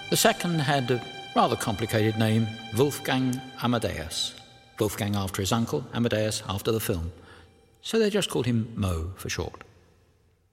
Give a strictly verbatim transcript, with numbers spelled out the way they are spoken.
The second had a rather complicated name, Wolfgang Amadeus. Wolfgang after his uncle, Amadeus after the film. So they just called him Mo for short.